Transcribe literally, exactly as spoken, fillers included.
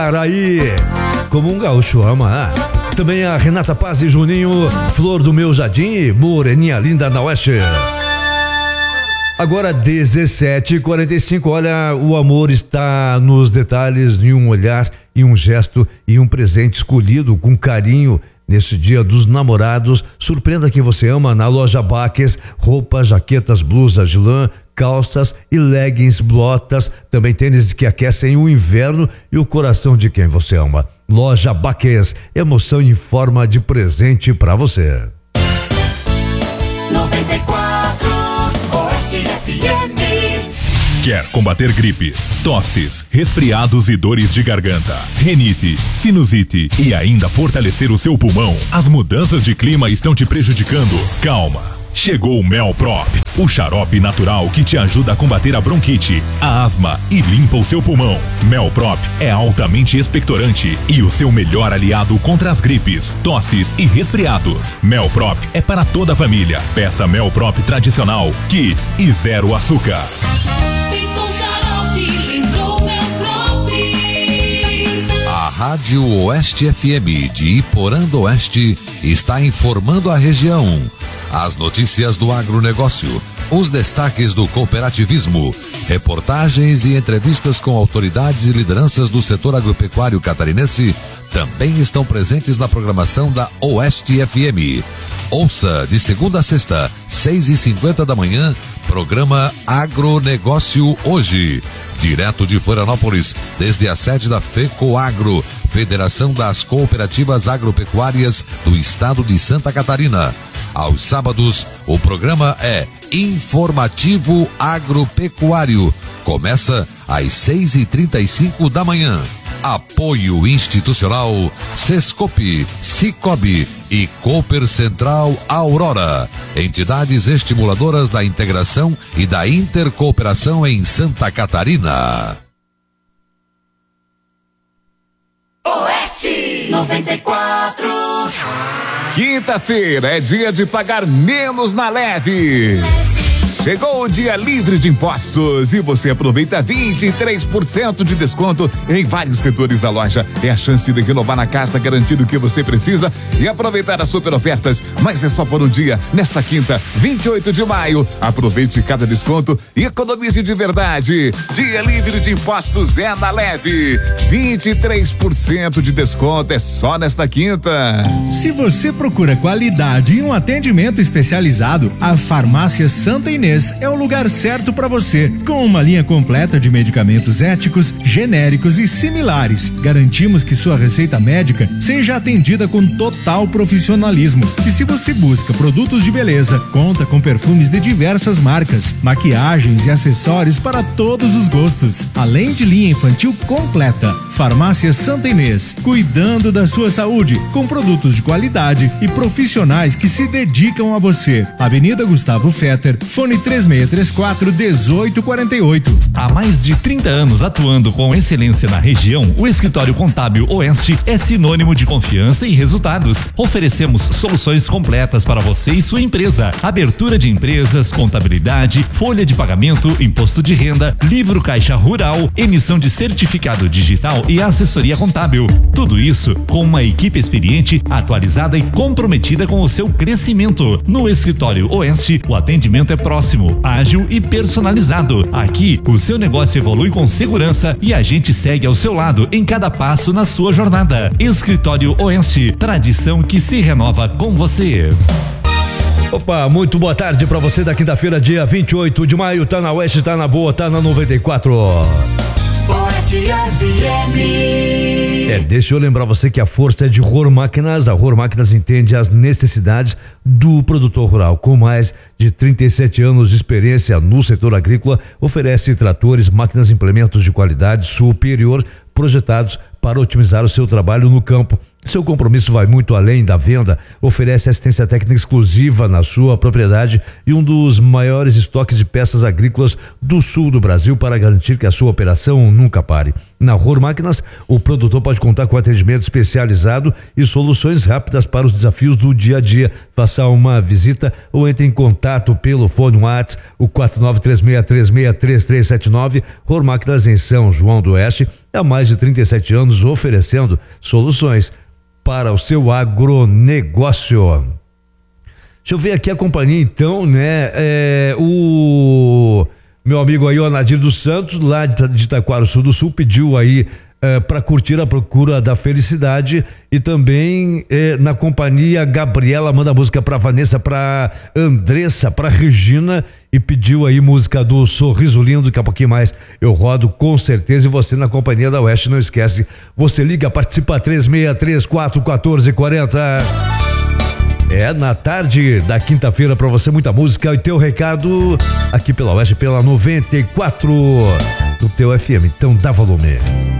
Aí, como um gaúcho ama. Também a Renata Paz e Juninho, Flor do Meu Jardim, Moreninha Linda na Oeste. Agora dezessete e quarenta e cinco, olha, o amor está nos detalhes, em um olhar, em um gesto e um presente escolhido com carinho. Neste dia dos namorados, surpreenda quem você ama na loja Baques, roupas, jaquetas, blusas de lã, calças e leggings, botas, também tênis que aquecem o inverno e o coração de quem você ama. Loja Baques, emoção em forma de presente para você. noventa e quatro Oeste F M. Quer combater gripes, tosses, resfriados e dores de garganta, rinite, sinusite e ainda fortalecer o seu pulmão? As mudanças de clima estão te prejudicando? Calma! Chegou o Melprop, o xarope natural que te ajuda a combater a bronquite, a asma e limpa o seu pulmão. Melprop é altamente expectorante e o seu melhor aliado contra as gripes, tosses e resfriados. Melprop é para toda a família. Peça Melprop tradicional, Kids e zero açúcar. A Rádio Oeste F M de Iporã do Oeste está informando a região. As notícias do agronegócio, os destaques do cooperativismo, reportagens e entrevistas com autoridades e lideranças do setor agropecuário catarinense também estão presentes na programação da Oeste F M. Ouça de segunda a sexta, seis e cinquenta da manhã, programa Agronegócio Hoje. Direto de Florianópolis, desde a sede da FECOAGRO, Federação das Cooperativas Agropecuárias do Estado de Santa Catarina. Aos sábados, o programa é Informativo Agropecuário. Começa às seis e trinta e cinco da manhã. Apoio institucional Sescope, Cicobi e Cooper Central Aurora. Entidades estimuladoras da integração e da intercooperação em Santa Catarina. Oeste noventa e quatro. Quinta-feira é dia de pagar menos na Leve. Chegou o dia livre de impostos e você aproveita vinte e três por cento de desconto em vários setores da loja. É a chance de renovar na casa, garantir o que você precisa e aproveitar as super ofertas. Mas é só por um dia, nesta quinta, vinte e oito de maio. Aproveite cada desconto e economize de verdade. Dia livre de impostos é na Leve. vinte e três por cento de desconto é só nesta quinta. Se você procura qualidade e um atendimento especializado, a Farmácia Santa Inês é o lugar certo para você. Com uma linha completa de medicamentos éticos, genéricos e similares, garantimos que sua receita médica seja atendida com total profissionalismo. E se você busca produtos de beleza, conta com perfumes de diversas marcas, maquiagens e acessórios para todos os gostos, além de linha infantil completa. Farmácia Santa Inês, cuidando da sua saúde, com produtos de qualidade e profissionais que se dedicam a você. Avenida Gustavo Fetter, fone três seis três quatro, um oito quatro oito. Há mais de trinta anos atuando com excelência na região, o Escritório Contábil Oeste é sinônimo de confiança e resultados. Oferecemos soluções completas para você e sua empresa: abertura de empresas, contabilidade, folha de pagamento, imposto de renda, livro caixa rural, emissão de certificado digital e assessoria contábil. Tudo isso com uma equipe experiente, atualizada e comprometida com o seu crescimento. No Escritório Oeste, o atendimento é próximo, ágil e personalizado. Aqui, o seu negócio evolui com segurança e a gente segue ao seu lado em cada passo na sua jornada. Escritório Oeste, tradição que se renova com você. Opa, muito boa tarde pra você da quinta-feira, dia vinte e oito de maio. Tá na Oeste, tá na boa, tá na noventa e quatro. Oeste F M. É, deixa eu lembrar você que a força é de Rohr Máquinas. A Rohr Máquinas entende as necessidades do produtor rural. Com mais de trinta e sete anos de experiência no setor agrícola, oferece tratores, máquinas e implementos de qualidade superior projetados para otimizar o seu trabalho no campo. Seu compromisso vai muito além da venda, oferece assistência técnica exclusiva na sua propriedade e um dos maiores estoques de peças agrícolas do sul do Brasil para garantir que a sua operação nunca pare. Na Rohr Máquinas, o produtor pode contar com atendimento especializado e soluções rápidas para os desafios do dia a dia. Faça uma visita ou entre em contato pelo fone WhatsApp, o quatro nove três seis três seis três três sete nove. Rohr Máquinas em São João do Oeste, há mais de trinta e sete anos oferecendo soluções para o seu agronegócio. Deixa eu ver aqui a companhia então, né? É, o meu amigo aí, o Anadir dos Santos, lá de Itaquaruçu do Sul, pediu aí é, para curtir A Procura da Felicidade, e também é, na companhia Gabriela manda música para Vanessa, para Andressa, para Regina, e pediu aí música do Sorriso Lindo. Daqui a pouquinho mais eu rodo com certeza, e você na companhia da Oeste, não esquece, você liga, participa três seis três quatro um quatro quatro zero. É na tarde da quinta-feira para você, muita música e teu recado aqui pela Oeste, pela noventa e quatro do teu F M, então dá volume.